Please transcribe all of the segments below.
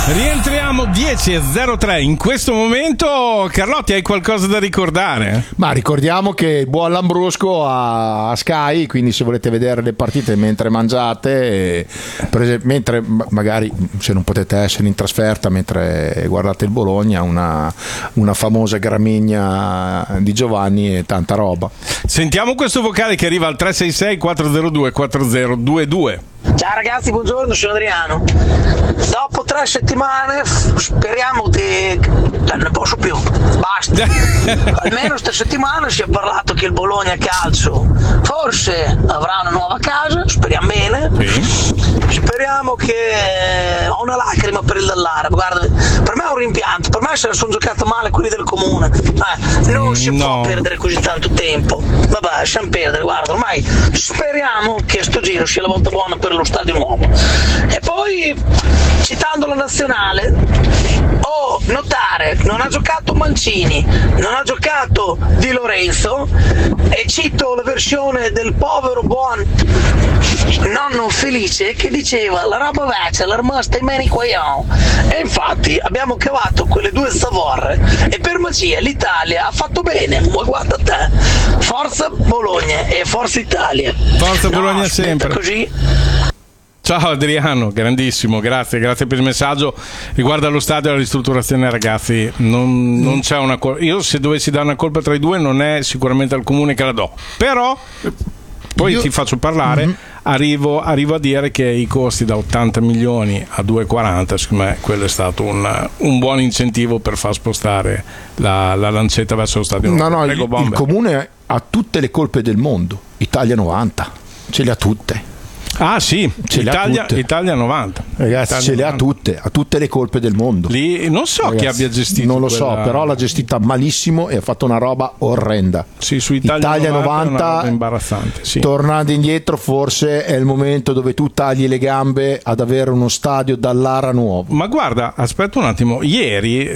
Rientriamo 10:03 in questo momento. Carlotti, hai qualcosa da ricordare? Ma ricordiamo che il buon Lambrusco a Sky, quindi se volete vedere le partite mentre mangiate, mentre magari se non potete essere in trasferta mentre guardate il Bologna, una famosa gramigna di Giovanni e tanta roba. Sentiamo questo vocale che arriva al 366 402 4022. Ciao ragazzi, buongiorno, sono Adriano. Dopo 3 settimane speriamo di... non ne posso più, basta. Almeno questa settimana si è parlato che il Bologna Calcio forse avrà una nuova casa, speriamo bene. Sì. Speriamo che... ho una lacrima per il Dallara, guarda, per me è un rimpianto, per me se la sono giocata male quelli del comune. Non si può perdere così tanto tempo. Vabbè, lasciamo perdere, guarda, ormai speriamo che sto giro sia la volta buona per lo stadio nuovo. E poi, citando la nazionale, notare, non ha giocato Mancini, non ha giocato Di Lorenzo, e cito la versione del povero buon nonno felice che diceva la roba vecchia, la rimasta in mani coglion. E infatti abbiamo cavato quelle due zavorre e per magia l'Italia ha fatto bene. Ma guarda te, forza Bologna e forza Italia. Forza Bologna sempre. Così. Ciao Adriano, grandissimo, grazie per il messaggio. Riguardo allo stadio e alla ristrutturazione, ragazzi, non c'è una colpa. Io se dovessi dare una colpa tra i due non è sicuramente al comune che la do, però poi ti faccio parlare. Arrivo a dire che i costi da 80 milioni a 2,40, secondo me quello è stato un buon incentivo per far spostare la lancetta verso lo stadio. Il comune ha tutte le colpe del mondo. Italia 90 ce le ha tutte. Ah sì, Italia 90. Ragazzi, Italia ce le ha tutte, ha tutte le colpe del mondo. Lì non so chi abbia gestito. Non lo so, però l'ha gestita malissimo e ha fatto una roba orrenda. Sì, su Italia 90 è imbarazzante. Sì. Tornando indietro, forse è il momento dove tu tagli le gambe ad avere uno stadio Dallara nuovo. Ma guarda, aspetta un attimo. Ieri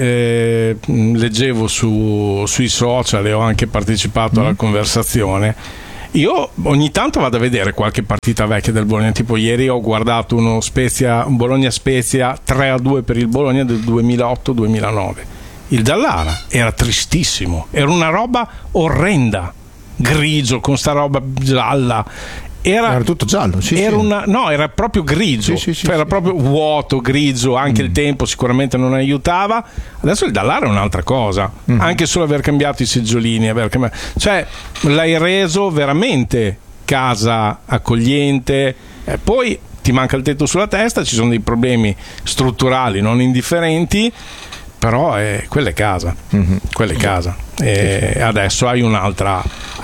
leggevo sui social e ho anche partecipato alla conversazione. Io ogni tanto vado a vedere qualche partita vecchia del Bologna, tipo ieri ho guardato un Bologna-Spezia 3-2 per il Bologna del 2008-2009. Il Dallara era tristissimo, era una roba orrenda, grigio con sta roba gialla. Era tutto giallo, era proprio grigio, era proprio vuoto, grigio, anche il tempo sicuramente non aiutava. Adesso il Dallara è un'altra cosa, anche solo aver cambiato i seggiolini, cioè l'hai reso veramente casa accogliente. Poi ti manca il tetto sulla testa, ci sono dei problemi strutturali non indifferenti, però quella è casa, quella è casa. E adesso hai un'altra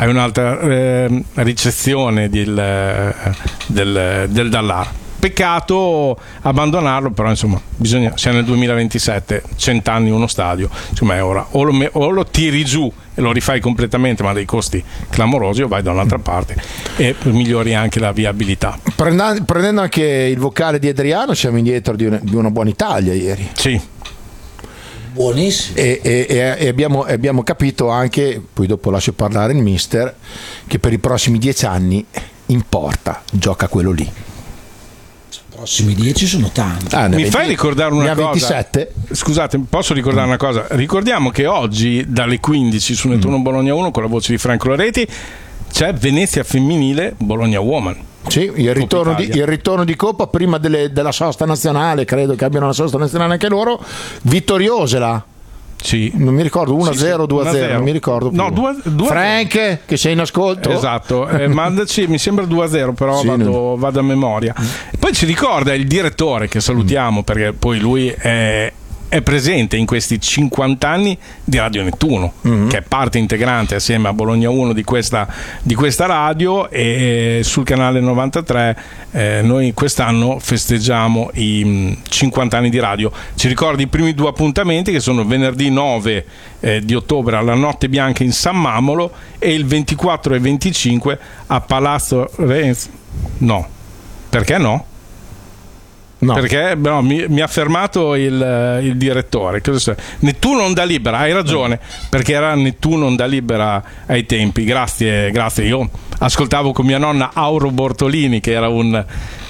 ricezione del Dallara. Peccato abbandonarlo, però insomma bisogna, siamo nel 2027, 100 anni uno stadio, insomma è ora o lo tiri giù e lo rifai completamente, ma dei costi clamorosi, o vai da un'altra parte e migliori anche la viabilità. Prendendo anche il vocale di Adriano, siamo indietro di una buona Italia ieri. Sì. Buonissimo. E abbiamo capito anche, poi dopo lascio parlare il mister, che per i prossimi 10 anni in porta gioca quello lì. I prossimi 10 sono tanti. Mi fai ricordare una cosa? 27. Scusate, posso ricordare una cosa? Ricordiamo che oggi dalle 15 su Nettuno Bologna 1 con la voce di Franco Loretti c'è Venezia femminile Bologna Woman. Sì, il ritorno di Coppa prima della sosta nazionale, credo che abbiano la sosta nazionale anche loro, vittoriose là. Sì. Non mi ricordo, 1-0, 2-0, non mi ricordo più. No, 2-0. Frank, che sei in ascolto. Esatto, mandaci, mi sembra 2-0, però sì, vado a memoria. Poi ci ricorda il direttore, che salutiamo, perché poi lui è presente in questi 50 anni di Radio Nettuno, che è parte integrante assieme a Bologna 1 di questa radio, e sul canale 93 noi quest'anno festeggiamo i 50 anni di radio. Ci ricorda i primi 2 appuntamenti, che sono venerdì 9 di ottobre alla Notte Bianca in San Mamolo e il 24 e 25 a Palazzo Renzi. No, perché no? No. Perché mi ha fermato il direttore. Nettuno Onda Libera, hai ragione, perché era Nettuno Onda Libera ai tempi. Grazie. Io ascoltavo con mia nonna Auro Bortolini, che era uno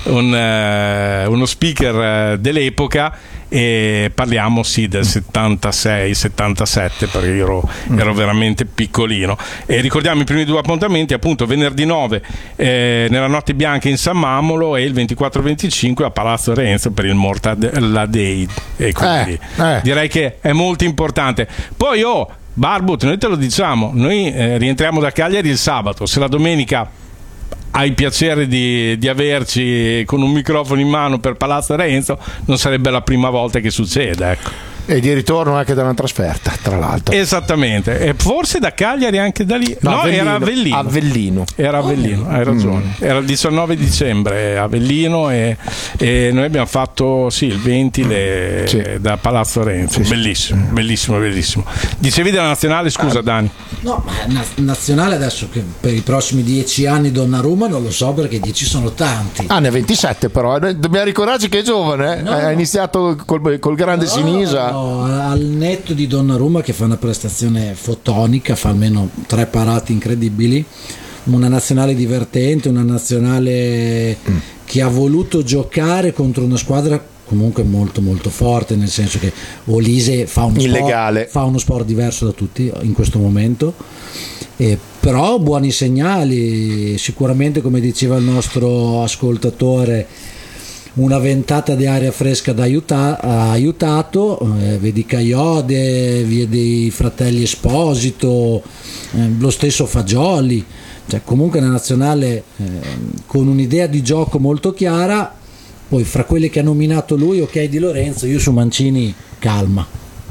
speaker dell'epoca, e parliamo del 76-77, perché io ero veramente piccolino. E ricordiamo i primi 2 appuntamenti, appunto venerdì 9 nella Notte Bianca in San Mamolo, e il 24-25 a Palazzo Renzo per il Mortadella Day, e quindi direi che è molto importante. Poi Barbut, noi te lo diciamo, noi rientriamo da Cagliari il sabato. Se la domenica hai piacere di averci con un microfono in mano per Palazzo Renzo, non sarebbe la prima volta che succede, ecco. E di ritorno anche da una trasferta, tra l'altro. Esattamente, e forse da Cagliari anche da lì. No, era Avellino. Era Avellino, hai ragione. Era il 19 dicembre a Avellino, e noi abbiamo fatto il 20 da Palazzo Renzo. Bellissimo, bellissimo, bellissimo. Dicevi della nazionale, scusa Dani. No, ma nazionale adesso, che per i prossimi 10 anni Donnarumma non lo so, perché 10 sono tanti. Ne ha 27 però, dobbiamo ricordarci che è giovane, ha iniziato col grande Sinisa. Al netto di Donnarumma, che fa una prestazione fotonica, fa almeno 3 parate incredibili, una nazionale divertente, una nazionale che ha voluto giocare contro una squadra comunque molto molto forte, nel senso che Olise fa uno sport diverso da tutti in questo momento, però buoni segnali sicuramente, come diceva il nostro ascoltatore. Una ventata di aria fresca ha aiutato, vedi Caiode, vedi i fratelli Esposito, lo stesso Fagioli, cioè comunque una nazionale con un'idea di gioco molto chiara. Poi fra quelle che ha nominato lui, Di Lorenzo, io su Mancini calma,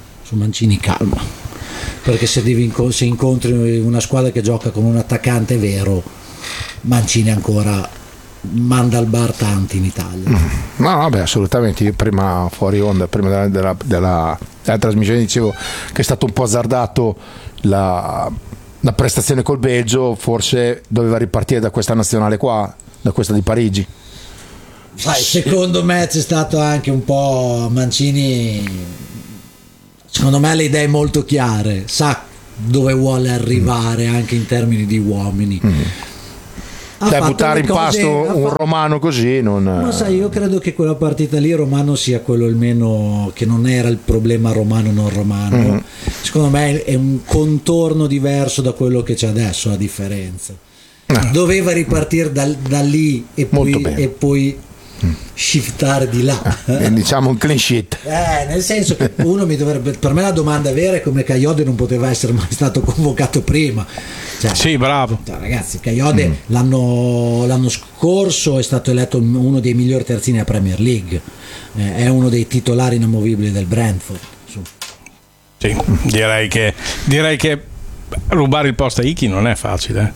perché se incontri una squadra che gioca con un attaccante vero, Mancini ancora manda al bar tanti in Italia. No, vabbè, assolutamente. Io prima fuori onda, prima della trasmissione, dicevo che è stato un po' azzardato la prestazione col Belgio, forse doveva ripartire da questa nazionale qua, da questa di Parigi. Secondo me c'è stato anche un po' Mancini, secondo me ha le idee molto chiare, sa dove vuole arrivare anche in termini di uomini. Buttare in pasto un Romano così non... Ma sai, io credo che quella partita lì Romano sia quello almeno, che non era il problema Romano non Romano. Secondo me è un contorno diverso da quello che c'è adesso, a differenza. Doveva ripartire da lì e poi shiftare di là, diciamo un clean sheet, nel senso che uno per me la domanda vera è come Caiode non poteva essere mai stato convocato prima. Sì, bravo. Ragazzi, Caiode l'anno scorso è stato eletto uno dei migliori terzini a Premier League, è uno dei titolari inamovibili del Brentford. Sì, direi che rubare il posto a Iki non è facile.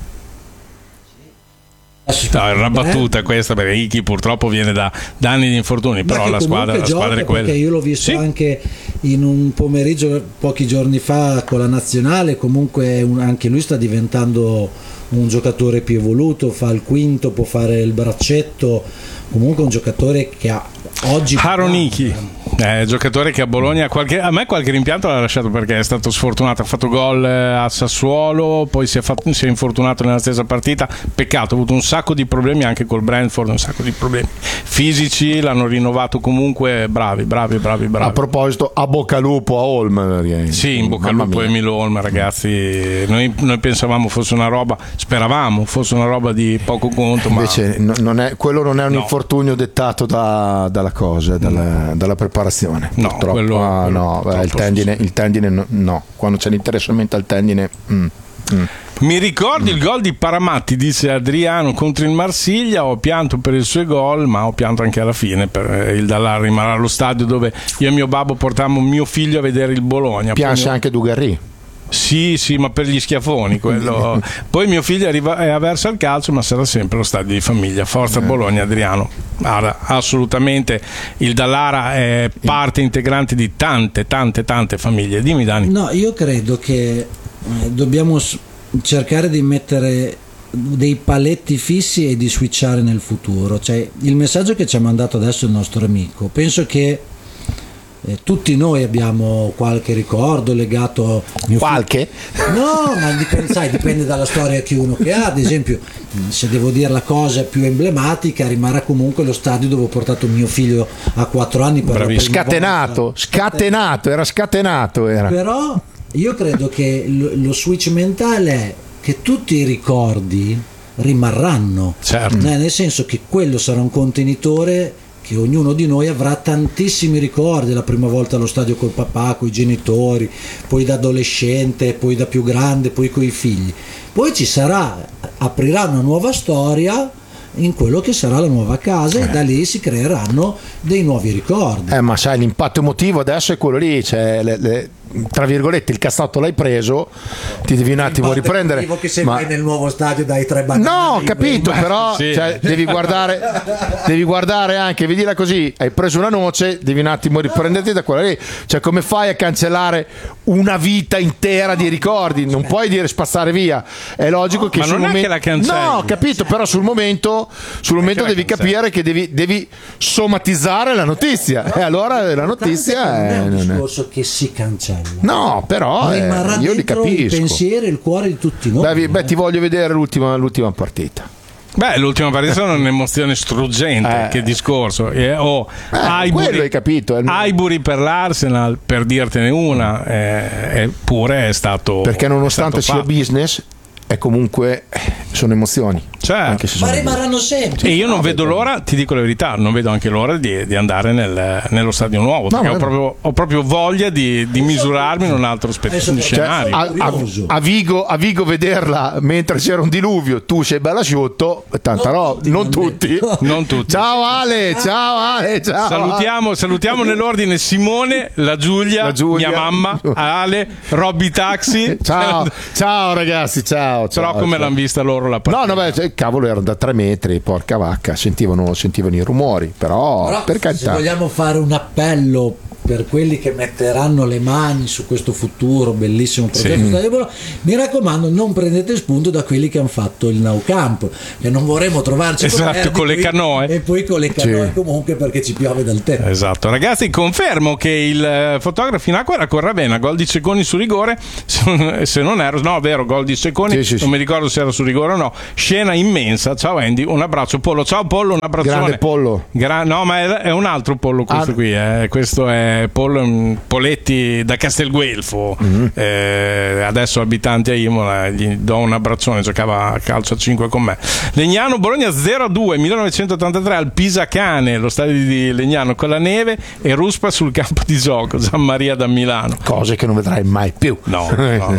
No, è una battuta questa, perché Iki purtroppo viene da anni di infortuni, però la squadra è quella. Perché io l'ho visto anche in un pomeriggio pochi giorni fa con la nazionale, comunque anche lui sta diventando un giocatore più evoluto, fa il quinto, può fare il braccetto, comunque un giocatore che ha oggi Haron Iki, giocatore che a Bologna a me qualche rimpianto l'ha lasciato, perché è stato sfortunato, ha fatto gol a Sassuolo, poi si è infortunato nella stessa partita, peccato, ha avuto un sacco di problemi anche col Brentford, un sacco di problemi fisici, l'hanno rinnovato comunque, bravi. A proposito, a bocca al lupo a Holm. Sì, in bocca al lupo Emil Holm, ragazzi, noi speravamo fosse una roba di poco conto, invece quello non è un infortunio dettato dalla cosa, dalla preparazione. No, purtroppo il tendine no, quando c'è l'interessamento al tendine. Mi ricordi il gol di Paramatti, dice Adriano, contro il Marsiglia, ho pianto per i suoi gol, ma ho pianto anche alla fine per il Dallara rimarrà allo stadio dove io e mio babbo portammo mio figlio a vedere il Bologna. Pianse anche Dugarry. Sì, ma per gli schiaffoni quello. Poi mio figlio è avverso al calcio, ma sarà sempre lo stadio di famiglia. Forza Bologna, Adriano. Assolutamente il Dallara è parte integrante di tante famiglie. Dimmi, Dani. No, io credo che dobbiamo cercare di mettere dei paletti fissi e di switchare nel futuro. Cioè, il messaggio che ci ha mandato adesso il nostro amico, penso che tutti noi abbiamo qualche ricordo legato Qualche? No, ma dipende dalla storia che uno che ha. Ad esempio, se devo dire la cosa più emblematica, rimarrà comunque lo stadio dove ho portato mio figlio a 4 anni per la prima scatenato, era scatenato. Però io credo che lo switch mentale è che tutti i ricordi rimarranno, certo. Nel senso che quello sarà un contenitore che ognuno di noi avrà tantissimi ricordi, la prima volta allo stadio col papà, coi genitori, poi da adolescente, poi da più grande, poi coi figli. Poi aprirà una nuova storia in quello che sarà la nuova casa e da lì si creeranno dei nuovi ricordi. Ma sai, l'impatto emotivo adesso è quello lì, cioè tra virgolette il cazzotto l'hai preso, ti devi un attimo riprendere. Che se vai nel nuovo stadio dai 3 banane. No, capito, però sì. cioè, devi guardare anche, vedila così, hai preso una noce, devi un attimo riprenderti da quella lì. Cioè, come fai a cancellare una vita intera di ricordi? Non puoi dire spazzare via. È logico che ma sul non momento è che la cancelli. No, capito, però sul momento devi capire che devi somatizzare la notizia. E allora la notizia non è un discorso che si cancella. No, però io li capisco. Il pensiero e il cuore di tutti noi. Beh, ti voglio vedere l'ultima partita. Beh, l'ultima partita è un'emozione struggente, che discorso. Quello hai capito. Highbury per l'Arsenal, per dirtene una, eppure è stato. Perché nonostante sia fatto. business, è comunque sono emozioni. Certo. Ma rimarranno sempre. E io non vedo l'ora, ti dico la verità, non vedo anche l'ora di andare nello stadio nuovo, perché ho proprio voglia di misurarmi in un altro scenario. A Vigo vederla mentre c'era un diluvio, tu sei bella asciutto, tanta roba, non tutti. Ciao Ale, ciao. Salutiamo nell'ordine Simone, la Giulia, mia mamma, Ale, Robby Taxi. Ciao ragazzi, ciao. Però come l'hanno vista loro la partita? No, beh, cavolo, erano da 3 metri, porca vacca, sentivano i rumori, però per carità. Se vogliamo fare un appello per quelli che metteranno le mani su questo futuro bellissimo progetto, mi raccomando, non prendete spunto da quelli che hanno fatto il Nou Camp, che non vorremmo trovarci con le canoe e poi con le canoe comunque, perché ci piove dal tempo. Esatto, ragazzi, confermo che il fotografo in acqua era Corravena, gol di Cecconi su rigore, se non ero, no, vero, gol di Cecconi, non mi ricordo se era su rigore o no. Scena immensa. Ciao Andy, un abbraccio. Pollo, ciao Pollo, un abbraccione. Grande Pollo. No, ma è un altro Pollo questo qui, questo è Pollo Poletti da Castelguelfo, adesso abitante a Imola, gli do un abbraccione, giocava a calcio a 5 con me. Legnano Bologna 0-2 1983 al Pisacane, lo stadio di Legnano con la neve, e Ruspa sul campo di gioco, Gian Maria da Milano. Cose che non vedrai mai più. No.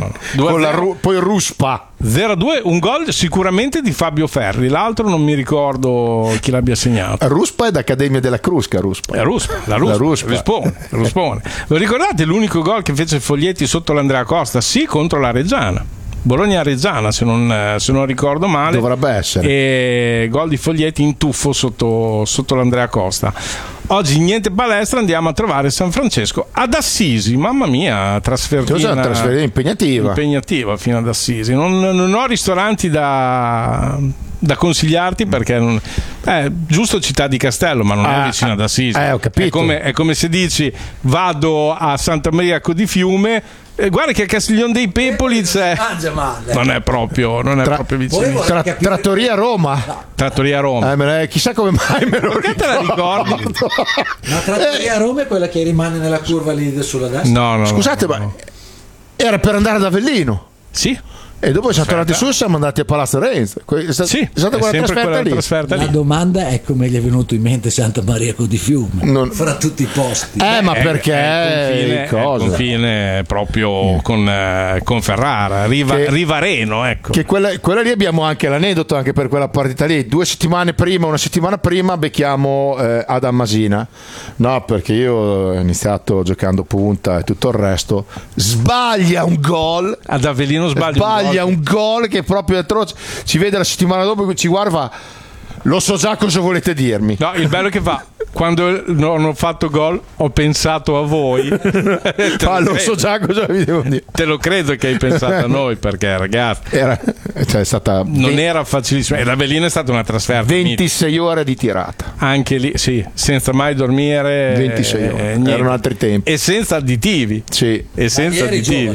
Poi Ruspa 0-2, un gol sicuramente di Fabio Ferri, l'altro non mi ricordo chi l'abbia segnato. Ruspa è d'Accademia della Crusca. La Ruspa. Rispone. Lo ricordate l'unico gol che fece Foglietti sotto l'Andrea Costa? Sì, contro la Reggiana. Bologna-Reggiana, se non ricordo male. Dovrebbe essere. E gol di Foglietti in tuffo sotto l'Andrea Costa. Oggi niente palestra, andiamo a trovare San Francesco ad Assisi. Mamma mia, trasfertina impegnativa fino ad Assisi. Non ho ristoranti da consigliarti, perché giusto Città di Castello, ma non è vicino ad Assisi. Ho capito. È come se dici vado a Santa Maria di Fiume. Guarda che a Castiglione dei Pepoli non è proprio vicino. Trattoria Roma. Trattoria Roma. Chissà come mai me lo perché te la ricordi? La Trattoria Roma è quella che rimane nella curva lì sulla destra. No. Scusate, ma era per andare ad Avellino. Sì. E dopo siamo tornati su e siamo andati a Palazzo Renzo. È stata quella trasferta lì. La domanda è come gli è venuto in mente Santa Maria di Fiume fra tutti i posti. Ma perché è confine proprio con Ferrara, Rivareno, ecco. Che quella lì abbiamo anche l'aneddoto anche per quella partita lì. Una settimana prima becchiamo Adam Masina. No, perché io ho iniziato giocando punta e tutto il resto. Sbaglia un gol ad Avellino, sbaglia un gol che è proprio atroce. Ci vede la settimana dopo, ci guarda, Lo so già cosa volete dirmi. No, il bello è che fa: quando non ho fatto gol ho pensato a voi. Lo so già cosa vi devo dire. Te lo credo che hai pensato a noi, perché ragazzi è stata non era facilissimo, e l'Avellino è stata una trasferta 26 ore di tirata, anche lì sì, senza mai dormire, 26 ore, erano altri tempi, e senza additivi, sì, e senza additivi.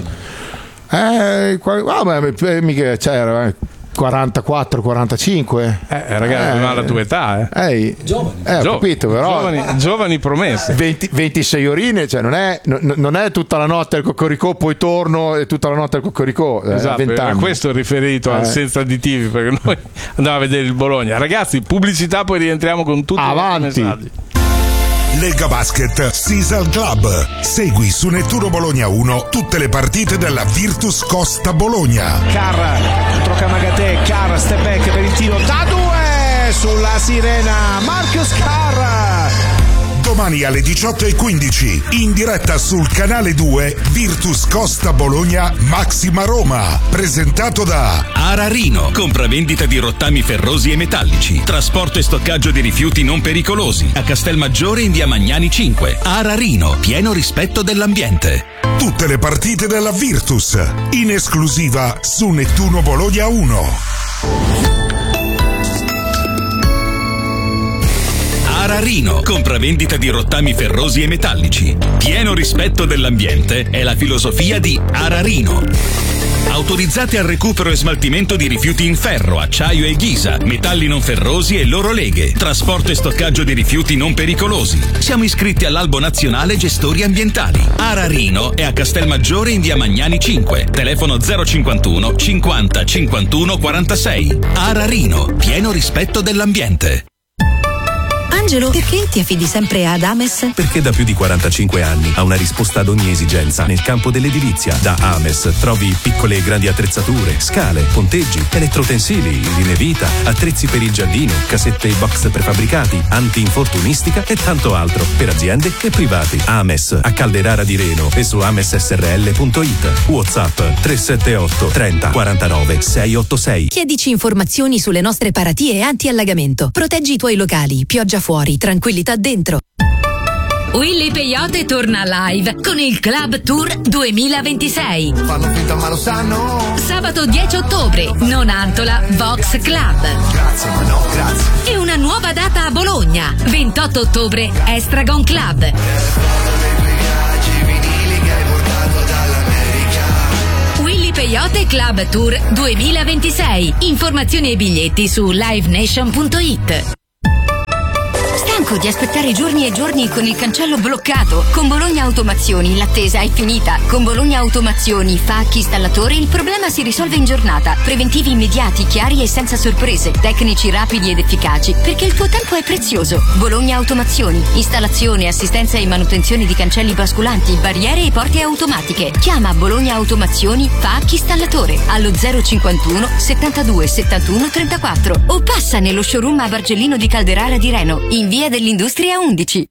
Mica c'era 44, 45. Ragazzi, non ha la tua età, giovani. Ho capito, però giovani promesse. 26 orine, cioè non è tutta la notte al Coccoricò, poi torno e tutta la notte al Coccoricò. Esatto, 20 anni. Questo è riferito al senza additivi, perché noi andiamo a vedere il Bologna. Ragazzi, pubblicità, poi rientriamo con tutti i messaggi. Lega Basket Sisal Club. Segui su Nettuno Bologna 1 tutte le partite della Virtus Costa Bologna. Carra contro Kamagate, Carra step back per il tiro da 2 sulla sirena, Marcus Carra. Domani alle 18:15 in diretta sul canale 2 Virtus Costa Bologna Maxima Roma, presentato da Ararino, compravendita di rottami ferrosi e metallici, trasporto e stoccaggio di rifiuti non pericolosi, a Castelmaggiore in via Magnani 5. Ararino, pieno rispetto dell'ambiente. Tutte le partite della Virtus in esclusiva su Nettuno Bologna 1. Ararino, compravendita di rottami ferrosi e metallici. Pieno rispetto dell'ambiente è la filosofia di Ararino. Autorizzati al recupero e smaltimento di rifiuti in ferro, acciaio e ghisa, metalli non ferrosi e loro leghe, trasporto e stoccaggio di rifiuti non pericolosi. Siamo iscritti all'Albo Nazionale Gestori Ambientali. Ararino è a Castelmaggiore in via Magnani 5. Telefono 051 50 51 46. Ararino, pieno rispetto dell'ambiente. Angelo, perché ti affidi sempre ad Ames? Perché da più di 45 anni ha una risposta ad ogni esigenza nel campo dell'edilizia. Da Ames trovi piccole e grandi attrezzature, scale, ponteggi, elettrotensili, linee vita, attrezzi per il giardino, casette e box prefabbricati, anti-infortunistica e tanto altro per aziende e privati. Ames a Calderara di Reno e su amessrl.it. WhatsApp 378 30 49 686. Chiedici informazioni sulle nostre paratie anti-allagamento. Proteggi i tuoi locali, pioggia fuori, tranquillità dentro. Willy Peyote torna live con il Club Tour 2026. Fanno finta ma lo sanno. Sabato 10 ottobre, Nonantola Vox Club. Grazie, ma no, grazie. E una nuova data a Bologna, 28 ottobre, Estragon Club. Willy Peyote Club Tour 2026. Informazioni e biglietti su livenation.it. Stanco di aspettare giorni e giorni con il cancello bloccato? Con Bologna Automazioni l'attesa è finita. Con Bologna Automazioni, Facchi Installatore, il problema si risolve in giornata. Preventivi immediati, chiari e senza sorprese. Tecnici rapidi ed efficaci, perché il tuo tempo è prezioso. Bologna Automazioni, installazione, assistenza e manutenzione di cancelli basculanti, barriere e porte automatiche. Chiama Bologna Automazioni, Facchi Installatore allo 051 72 71 34 o passa nello showroom a Bargellino di Calderara di Reno, in via dell'Industria 11.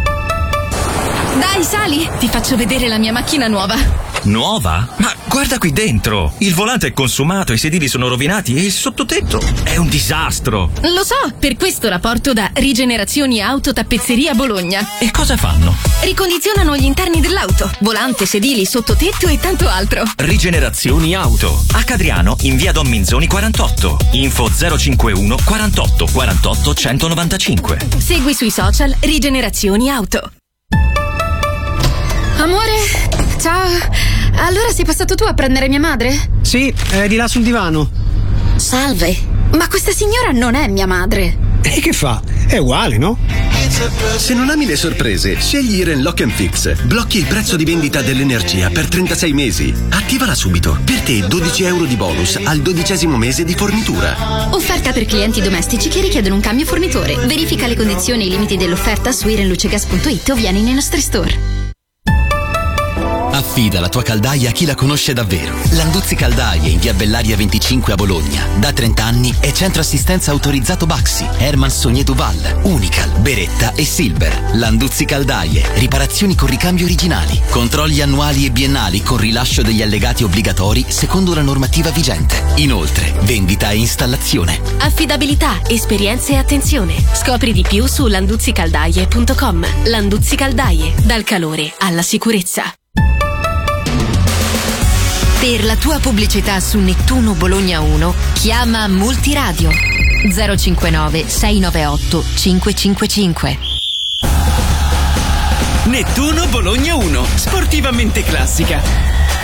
Dai, sali, ti faccio vedere la mia macchina nuova. Nuova? Ma guarda qui dentro! Il volante è consumato, i sedili sono rovinati e il sottotetto è un disastro! Lo so, per questo la porto da Rigenerazioni Auto Tappezzeria Bologna. E cosa fanno? Ricondizionano gli interni dell'auto, volante, sedili, sottotetto e tanto altro. Rigenerazioni Auto. A Cadriano, in via Don Minzoni 48. Info 051 48 48 195. Segui sui social Rigenerazioni Auto. Amore, ciao. Allora sei passato tu a prendere mia madre? Sì, è di là sul divano. Salve, ma questa signora non è mia madre. E che fa? È uguale, no? Se non ami le sorprese, scegli Iren Lock & Fix. Blocchi il prezzo di vendita dell'energia per 36 mesi. Attivala subito. Per te 12 euro di bonus al 12° mese di fornitura. Offerta per clienti domestici che richiedono un cambio fornitore. Verifica le condizioni e i limiti dell'offerta su irenlucegas.it o vieni nei nostri store. Affida la tua caldaia a chi la conosce davvero. Landuzzi Caldaie in via Bellaria 25 a Bologna. Da 30 anni è centro assistenza autorizzato Baxi, Herman Sogné Duval, Unical, Beretta e Silver. Landuzzi Caldaie, riparazioni con ricambio originali, controlli annuali e biennali con rilascio degli allegati obbligatori secondo la normativa vigente. Inoltre, vendita e installazione. Affidabilità, esperienza e attenzione. Scopri di più su landuzzicaldaie.com. Landuzzi Caldaie, dal calore alla sicurezza. Per la tua pubblicità su Nettuno Bologna 1, chiama Multiradio 059 698 555. Nettuno Bologna 1, sportivamente classica.